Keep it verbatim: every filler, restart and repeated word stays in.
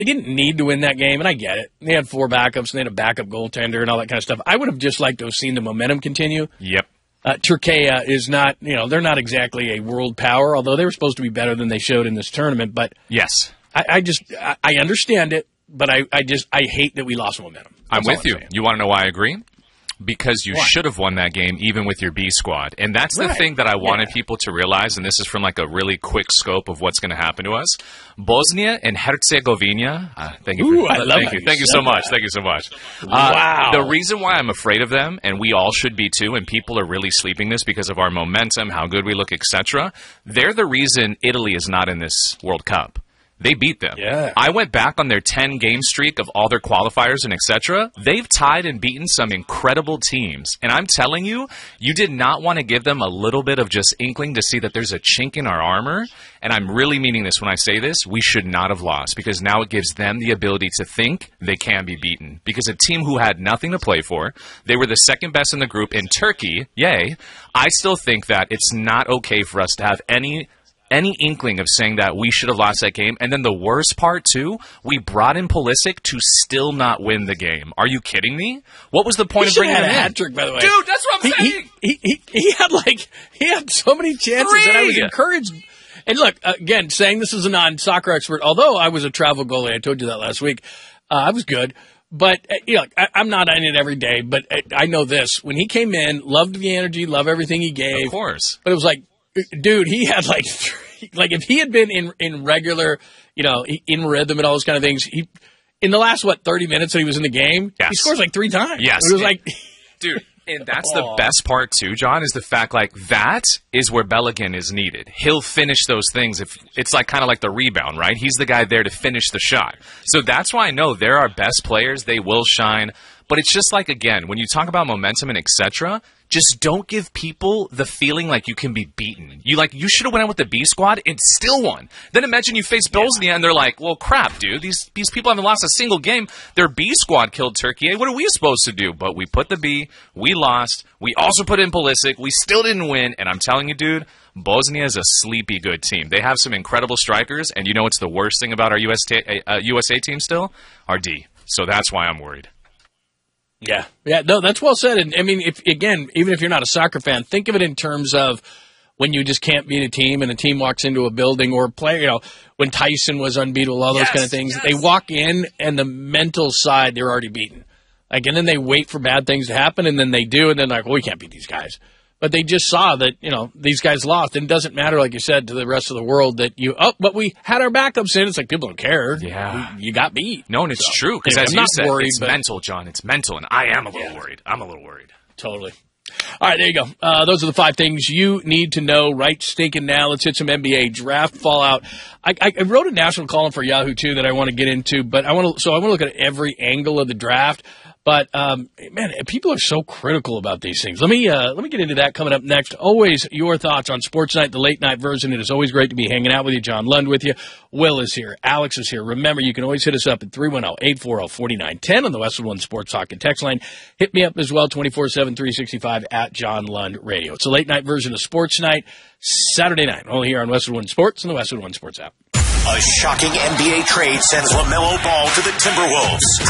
they didn't need to win that game, and I get it. They had four backups, and they had a backup goaltender and all that kind of stuff. I would have just liked to have seen the momentum continue. Yep. Uh, Turkey is not, you know, they're not exactly a world power, although they were supposed to be better than they showed in this tournament. But yes, I, I just, I, I understand it, but I, I just, I hate that we lost momentum. That's I'm with I'm you. saying. You want to know why I agree? Because you Why? should have won that game even with your B squad. And that's the Right. thing that I wanted Yeah. people to realize, and this is from like a really quick scope of what's going to happen to us. Bosnia and Herzegovina, uh, thank you, Ooh, for, I love thank how you, you thank you said so much, that. thank you so much. Wow. Uh, the reason why I'm afraid of them, and we all should be too, and people are really sleeping this because of our momentum, how good we look, et cetera. They're the reason Italy is not in this World Cup. They beat them. Yeah. I went back on their ten-game streak of all their qualifiers and et cetera. They've tied and beaten some incredible teams. And I'm telling you, you did not want to give them a little bit of just inkling to see that there's a chink in our armor. And I'm really meaning this when I say this. We should not have lost because now it gives them the ability to think they can be beaten. Because a team who had nothing to play for, they were the second best in the group in Turkey, yay, I still think that it's not okay for us to have any any inkling of saying that we should have lost that game. And then the worst part, too, we brought in Pulisic to still not win the game. Are you kidding me? What was the point He of bringing should him have had a in? hat trick, by the way. Dude, that's what I'm he, saying. He, he, he, he had, like, he had so many chances, and I was Three. encouraged. And look, again, saying this is a non-soccer expert, although I was a travel goalie, I told you that last week, uh, I was good. But, uh, you know, I, I'm not in it every day, but I, I know this. When he came in, loved the energy, loved everything he gave. Of course. But it was like, dude, he had like, three, like if he had been in, in regular, you know, in rhythm and all those kind of things, he, in the last, what, thirty minutes that he was in the game, Yes. he scores like three times. Yes. It was like, Dude, and that's Aw. the best part, too, John, is the fact, like, that is where Belligan is needed. He'll finish those things. If it's like kind of like the rebound, right? He's the guy there to finish the shot. So that's why I know they're our best players. They will shine. But it's just like, again, when you talk about momentum and et cetera, just don't give people the feeling like you can be beaten. You like you should have went out with the B squad and still won. Then imagine you face Bosnia and they're like, well, crap, dude. These these people haven't lost a single game. Their B squad killed Turkey. Hey, what are we supposed to do? But we put the B. We lost. We also put in Pulisic. We still didn't win. And I'm telling you, dude, Bosnia is a sleepy good team. They have some incredible strikers. And you know what's the worst thing about our U S, t- uh, U S A team still? Our D. So that's why I'm worried. yeah, yeah, no, that's well said. And I mean, if again, even if you're not a soccer fan, think of it in terms of when you just can't beat a team and a team walks into a building or a player, you know, when Tyson was unbeatable, all those Yes, kind of things. yes. They walk in and the mental side, they're already beaten. Like, and then they wait for bad things to happen and then they do. And then like, well, we can't beat these guys. But they just saw that, you know, these guys lost. And it doesn't matter, like you said, to the rest of the world that you, oh, but we had our backups in. It's like, people don't care. Yeah. We- you got beat. No, and it's So, true. Because anyway, as I'm you not said, worried, it's but- mental, John. It's mental. And I am a little Yeah. worried. I'm a little worried. Totally. All right, there you go. Uh, those are the five things you need to know right stinking now. Let's hit some N B A draft fallout. I, I, I wrote a national column for Yahoo too that I want to get into, but I want to. So I want to look at every angle of the draft. But um, man, people are so critical about these things. Let me uh, let me get into that coming up next. Always your thoughts on Sports Night, the late night version. It is always great to be hanging out with you. John Lund with you. Will is here. Alex is here. Remember, you can always hit us up at three one zero, eight four zero, four nine one zero on the Westwood One Sports Talk and text line. Hit me up as well, twenty-four seven, three sixty-five at John Lund Radio. It's a late night version of Sports Night, Saturday night, only here on Westwood One Sports and the Westwood One Sports app. A shocking N B A trade sends LaMelo Ball to the Timberwolves.